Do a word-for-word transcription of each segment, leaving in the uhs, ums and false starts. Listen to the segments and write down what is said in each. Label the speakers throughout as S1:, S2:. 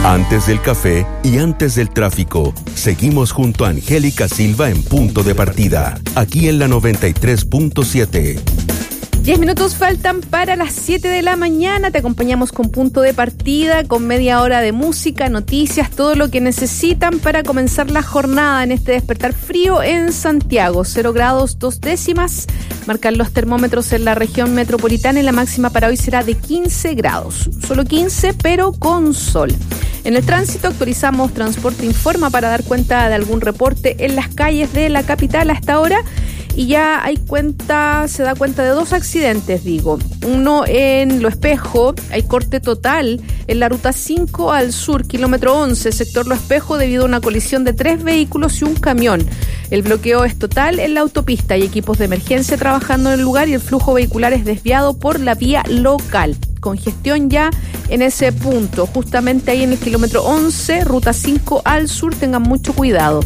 S1: Antes del café y antes del tráfico, seguimos junto a Angélica Silva en Punto de Partida, aquí en la noventa y tres punto siete.
S2: Diez minutos faltan para las siete de la mañana. Te acompañamos con Punto de Partida, con media hora de música, noticias, todo lo que necesitan para comenzar la jornada en este despertar frío en Santiago. Cero grados, dos décimas. Marcan los termómetros en la región metropolitana y la máxima para hoy será de quince grados. Solo quince, pero con sol. En el tránsito actualizamos Transporte Informa para dar cuenta de algún reporte en las calles de la capital hasta ahora. Y ya hay cuenta, se da cuenta de dos accidentes, digo. Uno en Lo Espejo, hay corte total en la ruta cinco al sur, kilómetro once, sector Lo Espejo, debido a una colisión de tres vehículos y un camión. El bloqueo es total en la autopista, hay equipos de emergencia trabajando en el lugar y el flujo vehicular es desviado por la vía local. Congestión ya en ese punto, justamente ahí en el kilómetro once, ruta cinco al sur, tengan mucho cuidado.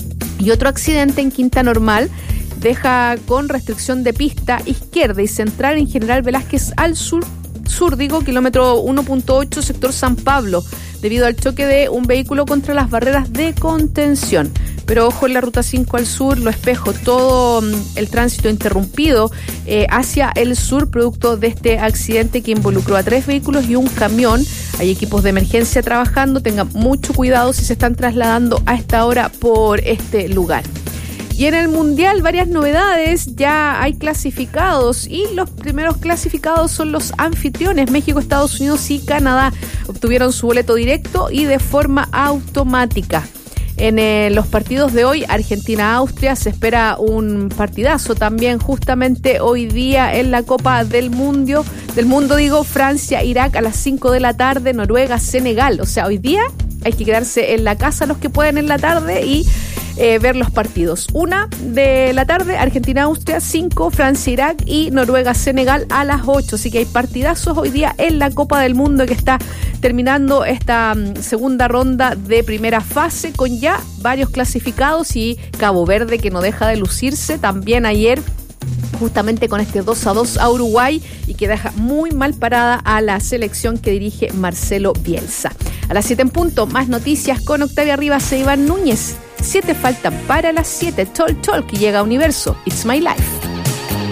S2: Y otro accidente en Quinta Normal, deja con restricción de pista izquierda y central en General Velázquez al sur, sur digo, kilómetro uno punto ocho, sector San Pablo, debido al choque de un vehículo contra las barreras de contención. Pero ojo en la ruta cinco al sur, Lo Espejo, todo el tránsito interrumpido eh, hacia el sur, producto de este accidente que involucró a tres vehículos y un camión. Hay equipos de emergencia trabajando, tengan mucho cuidado si se están trasladando a esta hora por este lugar. Y en el Mundial varias novedades, ya hay clasificados y los primeros clasificados son los anfitriones. México, Estados Unidos y Canadá obtuvieron su boleto directo y de forma automática. En eh, los partidos de hoy, Argentina-Austria, se espera un partidazo también justamente hoy día en la Copa del Mundo, del mundo digo, Francia-Irak a las cinco de la tarde, Noruega-Senegal. O sea, hoy día hay que quedarse en la casa los que pueden en la tarde y Eh, ver los partidos. Una de la tarde, Argentina-Austria, cinco, Francia-Irak y Noruega-Senegal a las ocho. Así que hay partidazos hoy día en la Copa del Mundo que está terminando esta um, segunda ronda de primera fase con ya varios clasificados y Cabo Verde que no deja de lucirse también ayer justamente con este dos a dos a Uruguay y que deja muy mal parada a la selección que dirige Marcelo Bielsa. A las siete en punto, más noticias con Octavia Rivas e Iván Núñez. Siete faltan para las siete. Talk Talk, que llega a Universo. It's My Life.